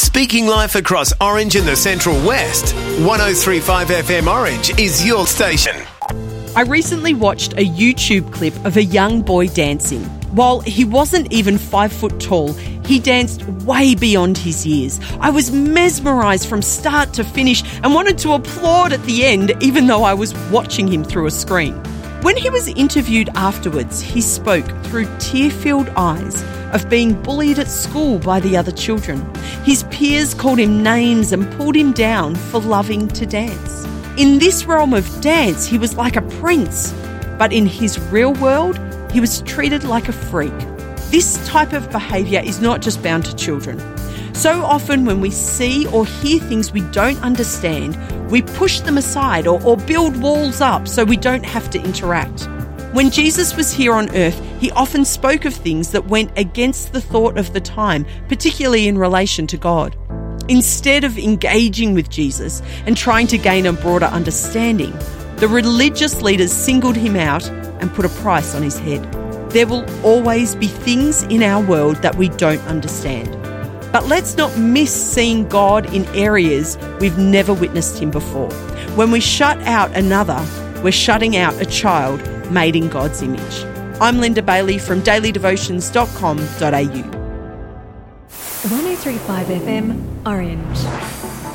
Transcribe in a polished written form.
Speaking life across Orange and the Central West, 103.5 FM Orange is your station. I recently watched a YouTube clip of a young boy dancing. While he wasn't even 5 foot tall, he danced way beyond his years. I was mesmerised from start to finish and wanted to applaud at the end, even though I was watching him through a screen. When he was interviewed afterwards, he spoke through tear-filled eyes of being bullied at school by the other children. His peers called him names and pulled him down for loving to dance. In this realm of dance, he was like a prince, but in his real world, he was treated like a freak. This type of behaviour is not just bound to children. So often when we see or hear things we don't understand, we push them aside or build walls up so we don't have to interact. When Jesus was here on earth, he often spoke of things that went against the thought of the time, particularly in relation to God. Instead of engaging with Jesus and trying to gain a broader understanding, the religious leaders singled him out and put a price on his head. There will always be things in our world that we don't understand. But let's not miss seeing God in areas we've never witnessed him before. When we shut out another, we're shutting out a child made in God's image. I'm Linda Bailey from dailydevotions.com.au. 103.5 FM Orange.